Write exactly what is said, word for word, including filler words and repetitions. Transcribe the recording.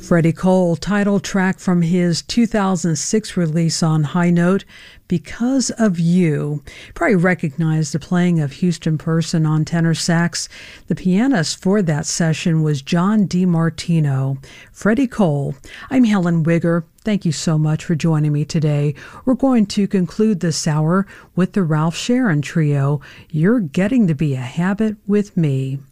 Freddie Cole, title track from his two thousand six release on High Note, Because of You. Probably recognize the playing of Houston Person on tenor sax. The pianist for that session was John DiMartino. Freddie Cole. I'm Helen Wigger. Thank you so much for joining me today. We're going to conclude this hour with the Ralph Sharon Trio, You're Getting to Be a Habit with Me.